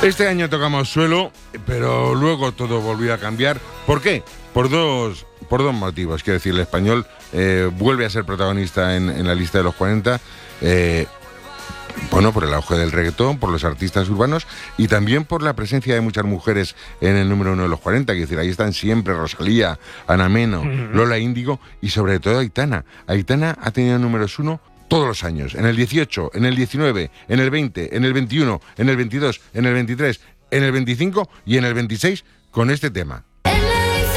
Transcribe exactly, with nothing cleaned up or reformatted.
Este año tocamos suelo, pero luego todo volvió a cambiar. ¿Por qué? Por dos, por dos motivos. Quiero decir, el español eh, vuelve a ser protagonista en, en la lista de los cuarenta. Eh, Bueno, por el auge del reggaetón, por los artistas urbanos y también por la presencia de muchas mujeres en el número uno de los cuarenta. Es decir, ahí están siempre Rosalía, Ana Meno, Lola Índigo y sobre todo Aitana. Aitana ha tenido números uno todos los años, en el dieciocho, en el diecinueve, en el veinte, en el veintiuno, en el veintidós, en el veintitrés, en el veinticinco y en el veintiséis con este tema.